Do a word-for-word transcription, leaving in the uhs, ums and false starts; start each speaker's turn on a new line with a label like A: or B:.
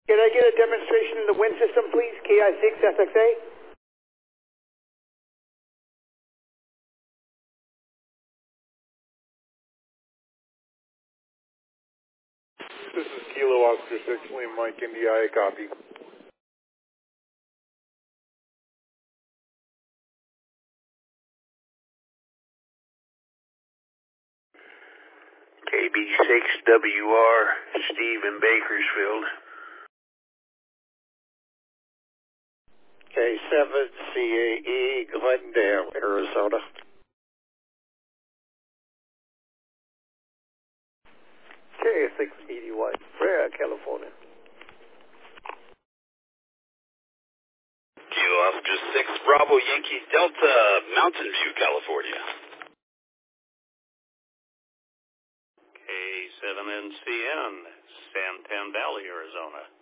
A: Can I get a demonstration of the wind system, please? K I six S X A?
B: This is Kilo Oscar six, William Mike, India, I copy.
C: K B six W R, Steve in Bakersfield.
D: K seven C A E, Glendale, Arizona.
A: K six eighty-one, Brea, California.
E: Kilo Oscar six, Bravo Yankee Delta, Mountain View, California.
C: K seven N C N, Santan Valley, Arizona.